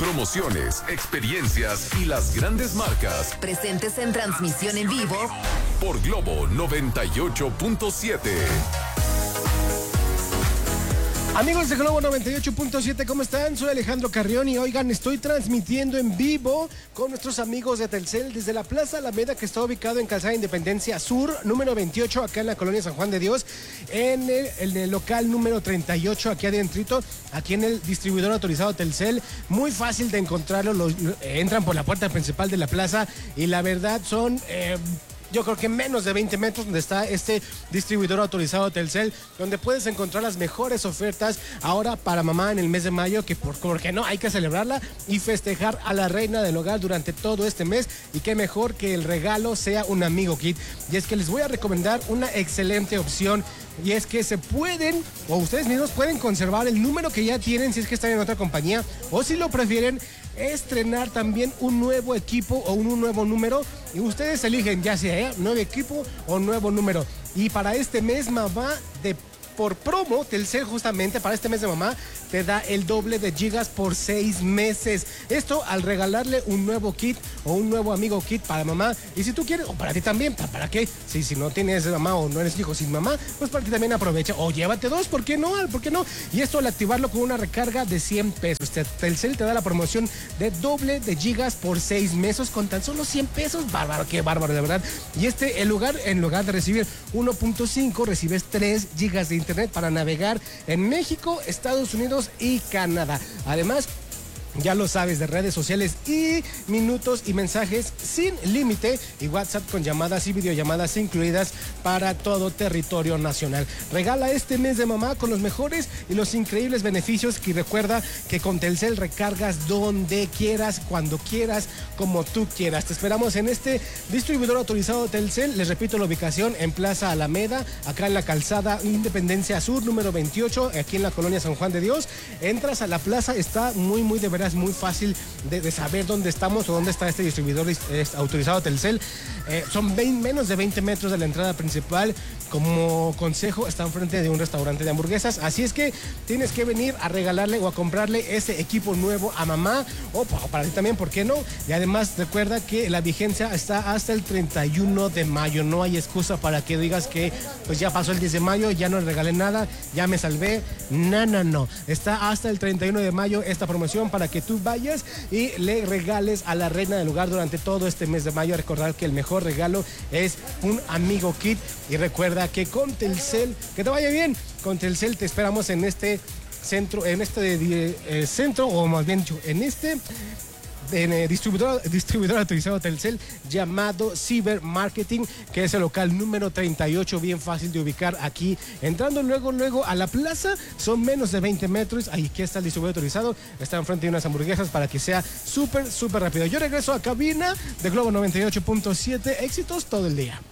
promociones, experiencias y las grandes marcas. Presentes en transmisión en vivo por Globo 98.7. Amigos de Globo 98.7, ¿cómo están? Soy Alejandro Carrión y oigan, estoy transmitiendo en vivo con nuestros amigos de Telcel desde la Plaza Alameda, que está ubicado en Calzada Independencia Sur, número 28, acá en la colonia San Juan de Dios, en el local número 38, aquí adentrito, aquí en el distribuidor autorizado Telcel. Muy fácil de encontrarlo, entran por la puerta principal de la plaza y la verdad son... yo creo que menos de 20 metros donde está este distribuidor autorizado Telcel, donde puedes encontrar las mejores ofertas ahora para mamá en el mes de mayo, que porque no, hay que celebrarla y festejar a la reina del hogar durante todo este mes, y qué mejor que el regalo sea un Amigo Kit. Y es que les voy a recomendar una excelente opción, y es que se pueden, o ustedes mismos pueden conservar el número que ya tienen si es que están en otra compañía, o si lo prefieren, estrenar también un nuevo equipo o un nuevo número, y ustedes eligen ya sea nuevo equipo o nuevo número. Y para este mes, mamá, por promo, Telcel justamente para este mes de mamá te da el doble de gigas por 6 meses. Esto al regalarle un nuevo kit o un nuevo Amigo Kit para mamá. Y si tú quieres, o para ti también, ¿para qué? Si no tienes mamá o no eres hijo sin mamá, pues para ti también aprovecha. O llévate dos, ¿por qué no? ¿Por qué no? Y esto al activarlo con una recarga de 100 pesos. Telcel te da la promoción de doble de gigas por 6 meses con tan solo 100 pesos. Bárbaro, qué bárbaro, de verdad. Y en lugar de recibir 1.5, recibes 3 gigas de internet para navegar en México, Estados Unidos y Canadá. Además, ya lo sabes, de redes sociales y minutos y mensajes sin límite, y WhatsApp con llamadas y videollamadas incluidas para todo territorio nacional. Regala este mes de mamá con los mejores y los increíbles beneficios, y recuerda que con Telcel recargas donde quieras, cuando quieras, como tú quieras. Te esperamos en este distribuidor autorizado Telcel. Les repito la ubicación: en Plaza Alameda, acá en la Calzada Independencia Sur, número 28, aquí en la colonia San Juan de Dios. Entras a la plaza, está muy de verdad, es muy fácil de saber dónde estamos o dónde está este distribuidor autorizado Telcel. Son menos de 20 metros de la entrada principal. Como consejo, está enfrente de un restaurante de hamburguesas, así es que tienes que venir a regalarle o a comprarle ese equipo nuevo a mamá, o para ti también, ¿por qué no? Y además recuerda que la vigencia está hasta el 31 de mayo, no hay excusa para que digas que pues ya pasó el 10 de mayo, ya no le regalé nada, ya me salvé. No, está hasta el 31 de mayo esta promoción para que tú vayas y le regales a la reina del hogar durante todo este mes de mayo. Recordar que el mejor regalo es un Amigo Kit, y recuerda que con Telcel, que te vaya bien, con Telcel te esperamos en este centro, centro, o más bien dicho, en este distribuidor autorizado Telcel llamado Cyber Marketing, que es el local número 38, bien fácil de ubicar aquí, entrando luego a la plaza. Son menos de 20 metros, aquí está el distribuidor autorizado, está enfrente de unas hamburguesas para que sea súper rápido. Yo regreso a cabina de Globo 98.7, éxitos todo el día.